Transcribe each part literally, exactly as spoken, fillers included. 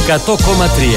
εκατό κόμμα τρία.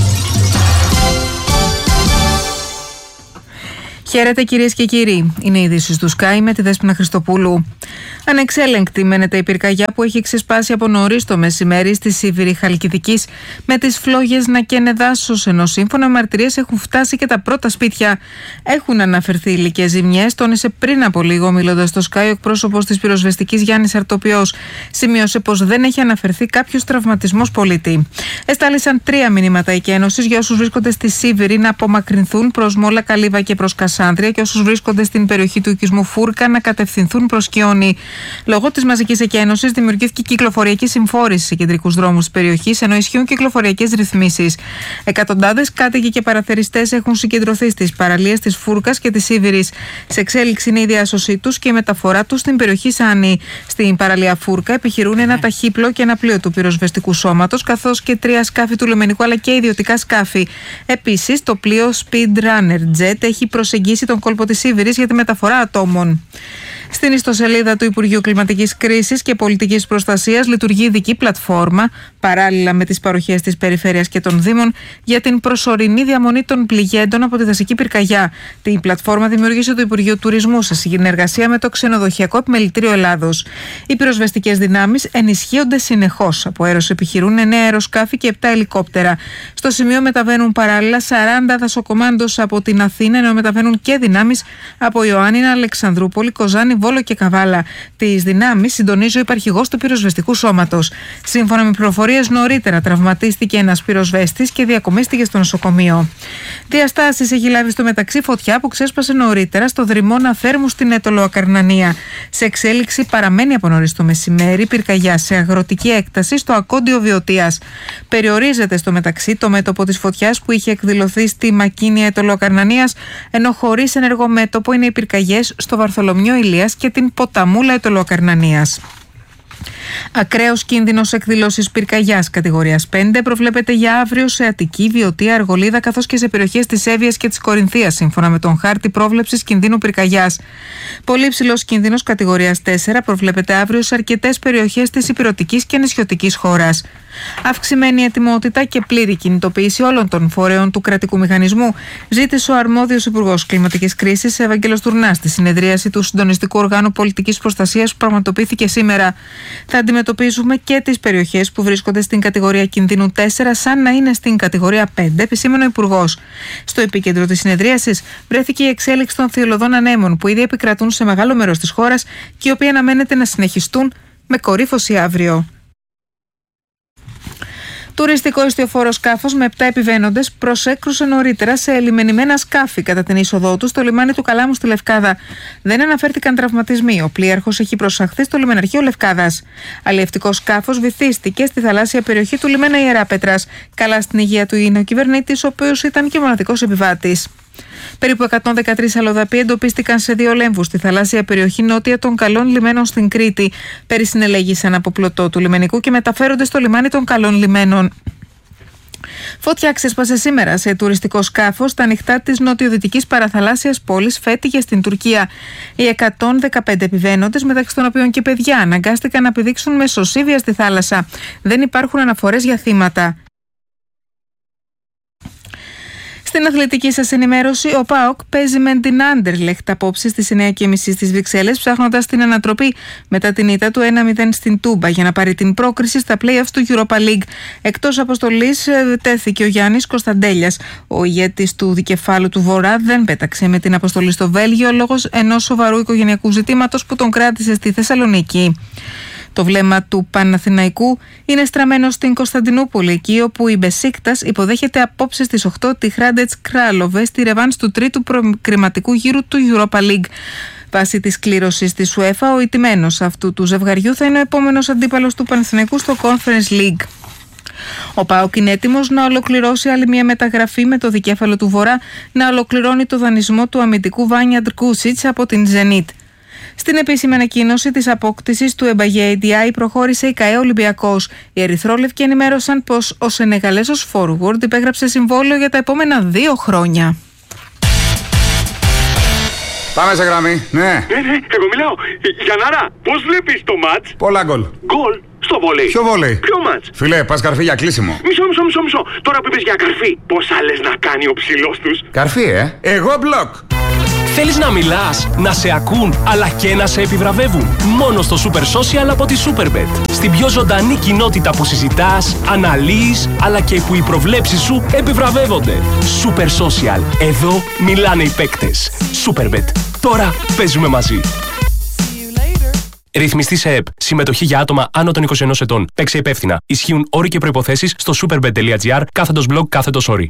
Χαίρετε κυρίες και κύριοι. Είναι οι ειδήσεις του Sky με τη Δέσποινα Χριστοπούλου. Ανεξέλεγκτη μένεται η πυρκαγιά που έχει ξεσπάσει από νωρίς το μεσημέρι στη Σίβηρη Χαλκιδικής, με τις φλόγες να καίνε δάσος, ενώ σύμφωνα με μαρτυρίες έχουν φτάσει και τα πρώτα σπίτια. Έχουν αναφερθεί υλικές ζημιές, τόνισε πριν από λίγο μιλώντας στο Sky ο εκπρόσωπος της πυροσβεστικής Γιάννης Αρτοπιός. Σημείωσε πως δεν έχει αναφερθεί κάποιος τραυματισμός πολίτη. Εστάλησαν τρία μηνύματα εκένωσης για όσους βρίσκονται στη Σίβηρη να απομακρυνθούν προς Μόλα Καλύβα και προς Κασάνδρεια και όσους βρίσκονται στην περιοχή του οικισμού Φούρκα να κατευθυνθούν προς Κιόνι. Λόγω της μαζικής εκένωσης δημιουργήθηκε κυκλοφοριακή συμφόρηση σε κεντρικούς δρόμους της περιοχής, ενώ ισχύουν κυκλοφοριακές ρυθμίσεις. Εκατοντάδες κάτοικοι και παραθεριστές έχουν συγκεντρωθεί στις παραλίες της Φούρκας και της Σίβηρης. Σε εξέλιξη είναι η διάσωσή τους και η μεταφορά τους στην περιοχή Σάνι. Στην παραλία Φούρκα επιχειρούν ένα ταχύπλο και ένα πλοίο του πυροσβεστικού σώματος, καθώς και τρία σκάφη του λιμενικού αλλά και ιδιωτικά σκάφη. Επίσης, το πλοίο Speed Runner Jet έχει προσεγγίσει τον κόλπο της Σίβηρης για τη μεταφορά ατόμων. Στην ιστοσελίδα του Υπουργείου Κλιματικής Κρίσης και Πολιτικής Προστασίας λειτουργεί ειδική πλατφόρμα, παράλληλα με τις παροχές της Περιφέρειας και των Δήμων, για την προσωρινή διαμονή των πληγέντων από τη δασική πυρκαγιά. Την πλατφόρμα δημιούργησε το Υπουργείο Τουρισμού σε συνεργασία με το Ξενοδοχειακό Επιμελητήριο Ελλάδος. Οι πυροσβεστικές δυνάμεις ενισχύονται συνεχώς. Από αέρος επιχειρούν εννέα αεροσκάφη και επτά ελικόπτερα. Στο σημείο μεταβαίνουν παράλληλα σαράντα δασοκομάντος από την Αθήνα, ενώ μεταβαίνουν και δυνάμεις από Ιωάννινα, Αλεξανδρούπολη, Κοζάνη, Βόλο και Καβάλα. Τις δυνάμεις συντονίζει ο υπαρχηγός του πυροσβεστικού σώματος. Σύμφωνα με πληροφορίες, νωρίτερα τραυματίστηκε ένας πυροσβέστης και διακομίστηκε στο νοσοκομείο. Διαστάσεις έχει λάβει στο μεταξύ φωτιά που ξέσπασε νωρίτερα στο δρυμώνα Θέρμου στην Αιτωλοακαρνανία. Σε εξέλιξη παραμένει από νωρίς το μεσημέρι πυρκαγιά σε αγροτική έκταση στο Ακόντιο Βιωτίας. Περιορίζεται στο μεταξύ το μέτωπο της φωτιάς που είχε εκδηλωθεί στη Μακίνια Αιτωλοακαρνανίας, ενώ χωρίς ενεργό μέτωπο είναι οι πυρκαγιές στο Βαρθολομιό Ηλίας και την Ποταμούλα Αιτωλοακαρνανίας. Ακραίος κίνδυνος εκδηλώσεις πυρκαγιάς κατηγορίας πέντε προβλέπεται για αύριο σε Αττική, Βιωτία, Αργολίδα καθώς και σε περιοχές της Εύβοιας και της Κορινθίας, σύμφωνα με τον χάρτη πρόβλεψης κινδύνου πυρκαγιάς. Πολύ ψηλός κίνδυνος κατηγορίας τέσσερα προβλέπεται αύριο σε αρκετές περιοχές της ηπειρωτικής και νησιωτικής χώρας. Αυξημένη ετοιμότητα και πλήρη κινητοποίηση όλων των φορέων του κρατικού μηχανισμού, ζήτησε ο αρμόδιος Υπουργός Κλιματικής Κρίσης, Ευαγγέλος Τουρνάς, στη συνεδρίαση του Συντονιστικού Οργάνου Πολιτικής Προστασίας που πραγματοποιήθηκε σήμερα. Θα αντιμετωπίζουμε και τις περιοχές που βρίσκονται στην κατηγορία κινδύνου τέσσερα, σαν να είναι στην κατηγορία πέντε, επισήμενε ο Υπουργός. Στο επίκεντρο της συνεδρίασης βρέθηκε η εξέλιξη των θειολωδών ανέμων που ήδη επικρατούν σε μεγάλο μέρος της χώρας και οι οποίοι αναμένεται να συνεχιστούν με κορύφωση αύριο. Τουριστικό ιστιοφόρο σκάφος με επτά επιβαίνοντες προσέκρουσε νωρίτερα σε ελιμενημένα σκάφη κατά την είσοδό του στο λιμάνι του Καλάμου στη Λευκάδα. Δεν αναφέρθηκαν τραυματισμοί. Ο πλοίαρχος έχει προσαχθεί στο λιμεναρχείο Λευκάδας. Αλλιευτικό σκάφος βυθίστηκε στη θαλάσσια περιοχή του λιμένα Ιεράπετρας. Καλά στην υγεία του είναι ο κυβερνήτης, ο οποίος ήταν και μοναδικός επιβάτης. Περίπου εκατόν δεκατρείς αλλοδαποί εντοπίστηκαν σε δύο λέμβους στη θαλάσσια περιοχή νότια των Καλών Λιμένων στην Κρήτη. Περισυνελέγησαν από πλωτό του λιμενικού και μεταφέρονται στο λιμάνι των Καλών Λιμένων. Φωτιά ξέσπασε σήμερα σε τουριστικό σκάφος στα ανοιχτά της νοτιοδυτικής παραθαλάσσιας πόλης Φέτιγε στην Τουρκία. Οι εκατόν δεκαπέντε επιβαίνοντες, μεταξύ των οποίων και παιδιά, αναγκάστηκαν να πηδήξουν με σωσίβια στη θάλασσα. Δεν υπάρχουν αναφορές για θύματα. Στην αθλητική σας ενημέρωση, ο ΠΑΟΚ παίζει με την Άντερλεχτ απόψε στις εννιά και μισή στις Βρυξέλλες, ψάχνοντας την ανατροπή μετά την ήττα του ένα μηδέν στην Τούμπα για να πάρει την πρόκριση στα play-offs του Europa League. Εκτός αποστολής τέθηκε ο Γιάννης Κωνσταντέλιας. Ο ηγέτης του δικεφάλου του Βορρά δεν πέταξε με την αποστολή στο Βέλγιο λόγω ενός σοβαρού οικογενειακού ζητήματος που τον κράτησε στη Θεσσαλονίκη. Το βλέμμα του Παναθηναϊκού είναι στραμμένο στην Κωνσταντινούπολη, εκεί όπου η Μπεσίκτας υποδέχεται απόψε στις οκτώ τη Χράντετς Κράλοβε στη ρεβάνς του τρίτου προκριματικού γύρου του Europa League. Βάσει της κλήρωσης της UEFA, ο ηττημένος αυτού του ζευγαριού θα είναι ο επόμενος αντίπαλος του Παναθηναϊκού στο Conference League. Ο ΠΑΟΚ είναι έτοιμος να ολοκληρώσει άλλη μια μεταγραφή με το δικέφαλο του Βορρά να ολοκληρώνει το δανεισμό του αμυντικού Βάνια Ντρκούσιτς από την Zenit. Στην επίσημη ανακοίνωση της απόκτησης του Εμπαγέ έι ντι άι προχώρησε η ΚΑΕ Ολυμπιακός. Οι ερυθρόλευκοι ενημέρωσαν πως ο Σενεγαλέζος forward υπέγραψε συμβόλαιο για τα επόμενα δύο χρόνια. Πάμε σε γραμμή, ναι. Ναι, ναι, εγώ μιλάω. Γιαννάρα, πώς βλέπεις το μάτς? Πολλά γκολ. Γκολ. Στο βολέι. Ποιο βολέι? Ποιο μάτς? Φιλέ, πας καρφί για κλείσιμο. Μισό, μισό, μισό, μισό. Τώρα που είπες για καρφί, πόσα λες να κάνει ο ψηλός τους? Καρφί, ε. Εγώ μπλοκ. Θέλεις να μιλάς, να σε ακούν, αλλά και να σε επιβραβεύουν? Μόνο στο Super Social από τη Superbet. Στην πιο ζωντανή κοινότητα που συζητάς, αναλύεις, αλλά και που οι προβλέψεις σου επιβραβεύονται. Super Social. Εδώ μιλάνε οι παίκτες. Superbet. Τώρα παίζουμε μαζί. Ρυθμιστή σε ΕΠ. Συμμετοχή για άτομα άνω των είκοσι ενός ετών. Παίξε υπεύθυνα. Ισχύουν όροι και προϋποθέσεις στο superbet.gr κάθετος blog κάθετος όροι.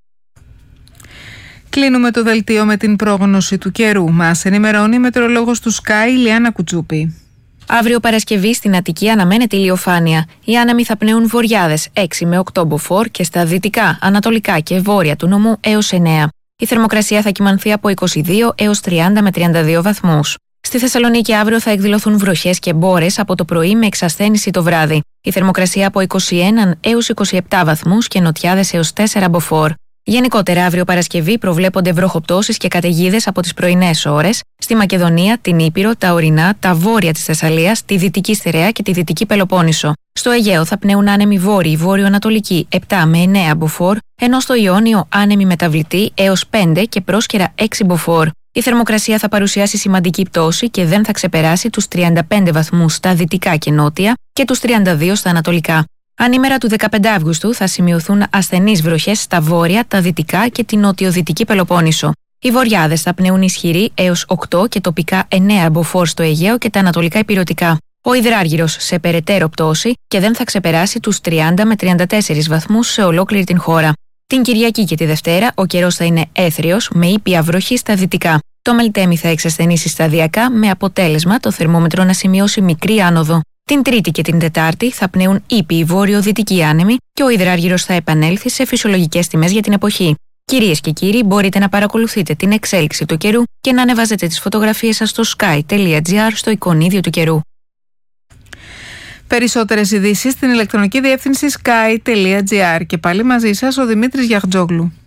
Κλείνουμε το δελτίο με την πρόγνωση του καιρού. Μας ενημερώνει η μετεωρολόγος του Sky, Λιάννα Κουτσούπη. Αύριο Παρασκευή στην Αττική αναμένεται ηλιοφάνεια. Οι άνεμοι θα πνέουν βορειάδες έξι με οκτώ μποφόρ και στα δυτικά, ανατολικά και βόρεια του νομού έως εννέα. Η θερμοκρασία θα κυμανθεί από είκοσι δύο έως τριάντα με τριάντα δύο βαθμούς. Στη Θεσσαλονίκη αύριο θα εκδηλωθούν βροχές και μπόρες από το πρωί με εξασθένηση το βράδυ. Η θερμοκρασία από είκοσι ένα έως είκοσι επτά βαθμούς και νοτιάδες έως τέσσερα μποφόρ. Γενικότερα, αύριο Παρασκευή προβλέπονται βροχοπτώσεις και καταιγίδες από τις πρωινές ώρες στη Μακεδονία, την Ήπειρο, τα ορεινά, τα βόρεια της Θεσσαλίας, τη Δυτική Στερεά και τη Δυτική Πελοπόννησο. Στο Αιγαίο θα πνέουν άνεμοι βόρειοι, βόρειο-ανατολικοί επτά με εννέα μποφόρ, ενώ στο Ιόνιο άνεμοι μεταβλητοί έως πέντε και πρόσκαιρα έξι μποφόρ. Η θερμοκρασία θα παρουσιάσει σημαντική πτώση και δεν θα ξεπεράσει τους τριάντα πέντε βαθμούς στα δυτικά και νότια και τους τριάντα δύο στα ανατολικά. Ανήμερα του δεκαπέντε Αυγούστου θα σημειωθούν ασθενείς βροχές στα βόρεια, τα δυτικά και την νοτιοδυτική Πελοπόννησο. Οι βορειάδες θα πνέουν ισχυροί έως οκτώ και τοπικά εννέα μποφόρ στο Αιγαίο και τα ανατολικά ηπειρωτικά. Ο υδράργυρος σε περαιτέρω πτώση και δεν θα ξεπεράσει τους τριάντα με τριάντα τέσσερις βαθμούς σε ολόκληρη την χώρα. Την Κυριακή και τη Δευτέρα ο καιρός θα είναι έθριος με ήπια βροχή στα δυτικά. Το Μελτέμι θα εξασθενήσει σταδιακά με αποτέλεσμα το θερμόμετρο να σημειώσει μικρή άνοδο. Την Τρίτη και την Τετάρτη θα πνέουν ήπιοι βόρειο-δυτικοί άνεμοι και ο υδράργυρος θα επανέλθει σε φυσιολογικές τιμές για την εποχή. Κυρίες και κύριοι, μπορείτε να παρακολουθείτε την εξέλιξη του καιρού και να ανεβάζετε τις φωτογραφίες σας στο sky.gr στο εικονίδιο του καιρού. Περισσότερες ειδήσεις στην ηλεκτρονική διεύθυνση sky.gr και πάλι μαζί σας ο Δημήτρης Γιαχτζόγλου.